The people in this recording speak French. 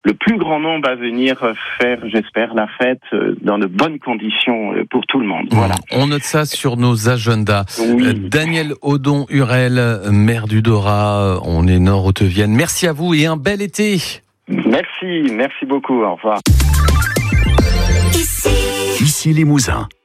le plus grand nombre à venir faire, j'espère, la fête dans de bonnes conditions pour tout le monde. Voilà. On note ça sur nos agendas. Oui. Daniel Audon-Hurel, maire du Dorat, on est Nord-Haute-Vienne. Merci à vous et un bel été. Merci beaucoup. Au revoir. Ici Limousin.